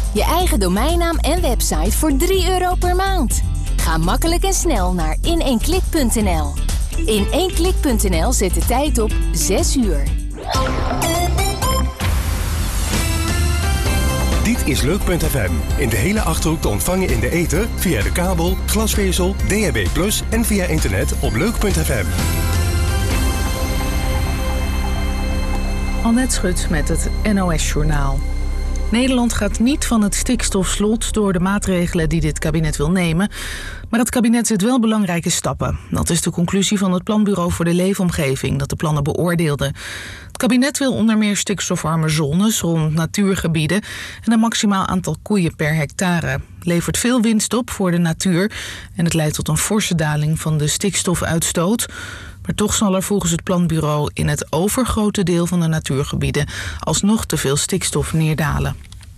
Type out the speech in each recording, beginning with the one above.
Je eigen domeinnaam en website voor €3 per maand. Ga makkelijk en snel naar in1klik.nl. In1klik.nl zet de tijd op 6 uur. Dit is Leuk.fm. In de hele Achterhoek te ontvangen in de ether, via de kabel, glasvezel, DHB+ en via internet op Leuk.fm. Annette Schut met het NOS-journaal. Nederland gaat niet van het stikstofslot door de maatregelen die dit kabinet wil nemen. Maar het kabinet zet wel belangrijke stappen. Dat is de conclusie van het Planbureau voor de Leefomgeving dat de plannen beoordeelde. Het kabinet wil onder meer stikstofarme zones rond natuurgebieden en een maximaal aantal koeien per hectare. Levert veel winst op voor de natuur en het leidt tot een forse daling van de stikstofuitstoot. Maar toch zal er volgens het planbureau in het overgrote deel van de natuurgebieden alsnog te veel stikstof neerdalen.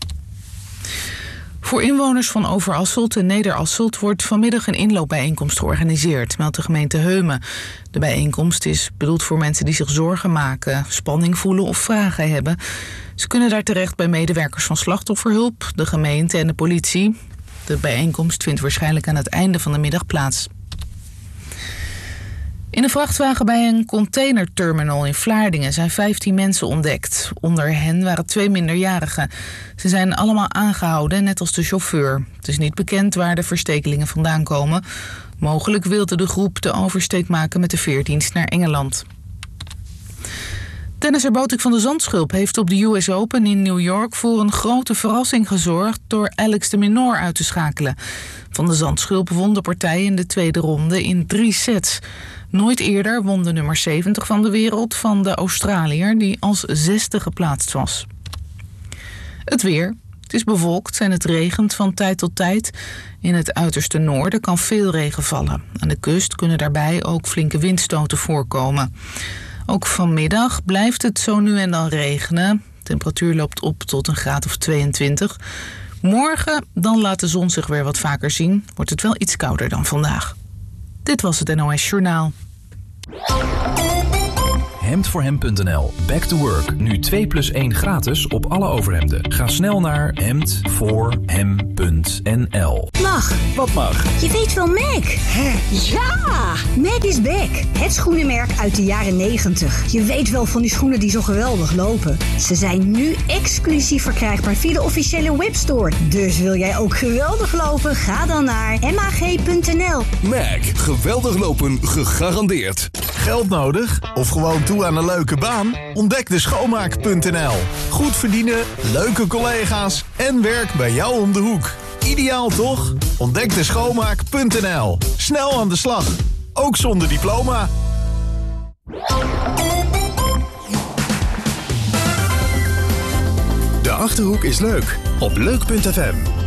Voor inwoners van Overasselt en Nederasselt wordt vanmiddag een inloopbijeenkomst georganiseerd, meldt de gemeente Heumen. De bijeenkomst is bedoeld voor mensen die zich zorgen maken, spanning voelen of vragen hebben. Ze kunnen daar terecht bij medewerkers van slachtofferhulp, de gemeente en de politie. De bijeenkomst vindt waarschijnlijk aan het einde van de middag plaats. In een vrachtwagen bij een containerterminal in Vlaardingen zijn 15 mensen ontdekt. Onder hen waren 2 minderjarigen. Ze zijn allemaal aangehouden, net als de chauffeur. Het is niet bekend waar de verstekelingen vandaan komen. Mogelijk wilde de groep de oversteek maken met de veerdienst naar Engeland. Tennisser Botik van de Zandschulp heeft op de US Open in New York voor een grote verrassing gezorgd door Alex de Minaur uit te schakelen. Van de Zandschulp won de partij in de tweede ronde in 3 sets. Nooit eerder won de nummer 70 van de wereld van de Australiër die als 6e geplaatst was. Het weer. Het is bewolkt en het regent van tijd tot tijd. In het uiterste noorden kan veel regen vallen. Aan de kust kunnen daarbij ook flinke windstoten voorkomen. Ook vanmiddag blijft het zo nu en dan regenen. De temperatuur loopt op tot een graad of 22. Morgen, dan laat de zon zich weer wat vaker zien. Wordt het wel iets kouder dan vandaag. Dit was het NOS Journaal. Hemdvoorhem.nl. Back to work. Nu 2+1 gratis op alle overhemden. Ga snel naar hemdvoorhem.nl. Mag. Wat mag? Je weet wel Mac. Hè? Ja! Mac is back. Het schoenenmerk uit de jaren 90. Je weet wel van die schoenen die zo geweldig lopen. Ze zijn nu exclusief verkrijgbaar via de officiële webstore. Dus wil jij ook geweldig lopen? Ga dan naar mag.nl. Mac. Geweldig lopen gegarandeerd. Geld nodig? Of gewoon toe aan een leuke baan? Ontdek de schoonmaak.nl. Goed verdienen, leuke collega's en werk bij jou om de hoek. Ideaal toch? Ontdek de schoonmaak.nl. Snel aan de slag. Ook zonder diploma. De Achterhoek is leuk op Leuk.fm.